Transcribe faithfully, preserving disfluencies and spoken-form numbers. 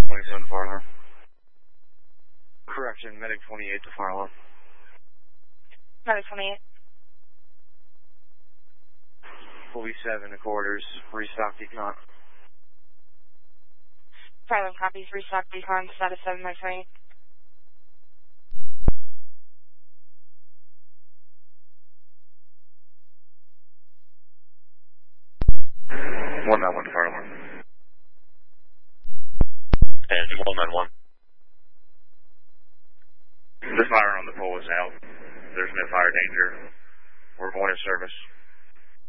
twenty-seven fire alarm. Correction, medic twenty-eight to fire alarm. Medic twenty-eight. forty-seven to quarters, restock decon. Five copies, restock decon, status seven by twenty-eight. one nine one to fire alarm. And one nine one. The fire on the pole is out. There's no fire danger. We're going to service.